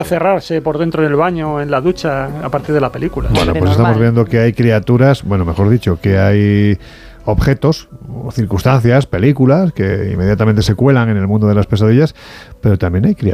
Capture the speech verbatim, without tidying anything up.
cerrarse por dentro del baño, en la ducha, a partir de la película. Bueno, pues estamos viendo que hay criaturas, bueno, mejor dicho, que hay objetos, circunstancias, películas que inmediatamente se cuelan en el mundo de las pesadillas, pero también hay criaturas